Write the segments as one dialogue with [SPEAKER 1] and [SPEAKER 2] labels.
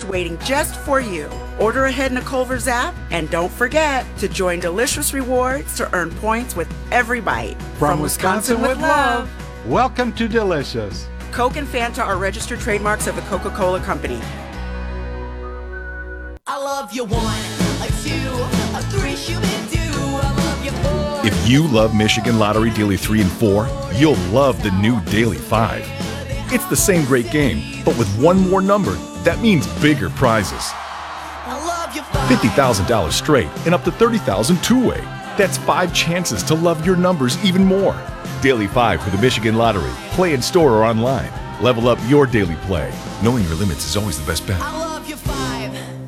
[SPEAKER 1] waiting just for you. Order ahead in the Culver's app, and don't forget to join Delicious Rewards to earn points with every bite.
[SPEAKER 2] From Wisconsin with love. Welcome to Delicious.
[SPEAKER 1] Coke and Fanta are registered trademarks of the Coca-Cola Company.
[SPEAKER 3] I love you 1, a 2, a 3, Shoo-Be-Doo. I love you 4.
[SPEAKER 4] If you love Michigan Lottery Daily 3 and 4, you'll love the new Daily 5. It's the same great game, but with one more number, that means bigger prizes.
[SPEAKER 3] I love you 5.
[SPEAKER 4] $50,000 straight and up to $30,000 two-way. That's 5 chances to love your numbers even more. Daily 5 for the Michigan Lottery. Play in store or online. Level up your daily play. Knowing your limits is always the best bet.
[SPEAKER 3] I love you 5.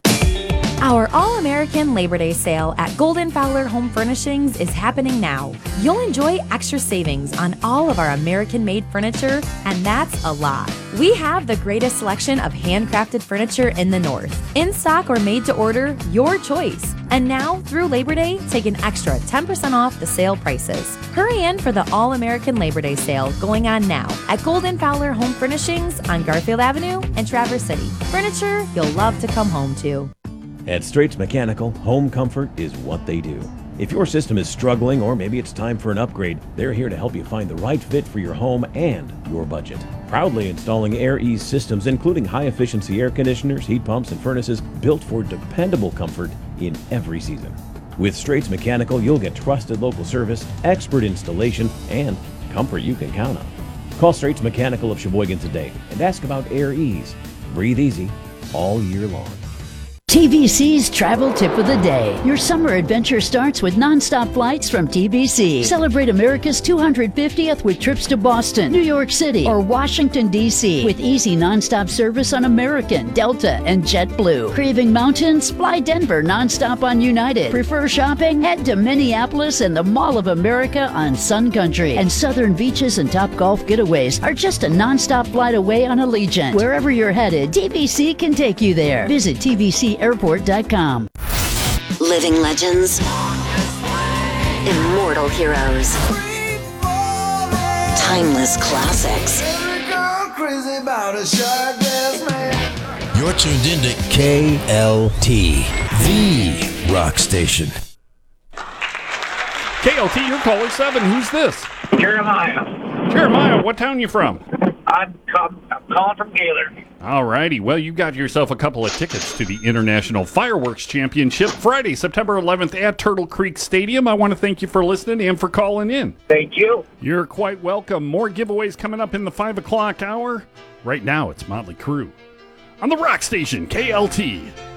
[SPEAKER 5] Our All-American Labor Day sale at Golden Fowler Home Furnishings is happening now. You'll enjoy extra savings on all of our American-made furniture, and that's a lot. We have the greatest selection of handcrafted furniture in the North. In stock or made to order, your choice. And now, through Labor Day, take an extra 10% off the sale prices. Hurry in for the All-American Labor Day sale going on now at Golden Fowler Home Furnishings on Garfield Avenue and Traverse City. Furniture you'll love to come home to.
[SPEAKER 6] At Straits Mechanical, home comfort is what they do. If your system is struggling or maybe it's time for an upgrade, they're here to help you find the right fit for your home and your budget. Proudly installing AirEase systems, including high-efficiency air conditioners, heat pumps, and furnaces built for dependable comfort in every season. With Straits Mechanical, you'll get trusted local service, expert installation, and comfort you can count on. Call Straits Mechanical of Sheboygan today and ask about AirEase. Breathe easy all year long.
[SPEAKER 7] TBC's Travel Tip of the Day. Your summer adventure starts with nonstop flights from TBC. Celebrate America's 250th with trips to Boston, New York City, or Washington, D.C. with easy nonstop service on American, Delta, and JetBlue. Craving mountains? Fly Denver nonstop on United. Prefer shopping? Head to Minneapolis and the Mall of America on Sun Country. And southern beaches and top golf getaways are just a nonstop flight away on Allegiant. Wherever you're headed, TBC can take you there. Visit TBCAirport.com.
[SPEAKER 8] Living legends. Immortal heroes. Timeless classics.
[SPEAKER 9] You're tuned into KLT, the rock station.
[SPEAKER 10] KLT, you're caller 7. Who's this?
[SPEAKER 11] Jeremiah.
[SPEAKER 10] Jeremiah, what town you from?
[SPEAKER 11] I'm calling from Gaylord.
[SPEAKER 10] All righty. Well, you got yourself a couple of tickets to the International Fireworks Championship Friday, September 11th at Turtle Creek Stadium. I want to thank you for listening and for calling in.
[SPEAKER 11] Thank you.
[SPEAKER 10] You're quite welcome. More giveaways coming up in the 5 o'clock hour. Right now, it's Motley Crue on the Rock Station, KLT.